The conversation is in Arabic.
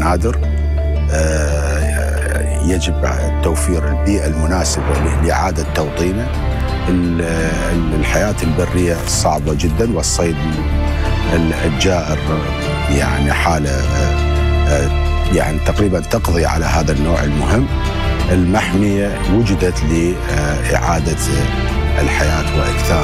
نادر. يجب توفير البيئة المناسبة لإعادة توطينه. الحياة البرية صعبة جدا، والصيد الجائر يعني حالة يعني تقريبا تقضي على هذا النوع المهم. المحمية وجدت لإعادة الحياة وإكثار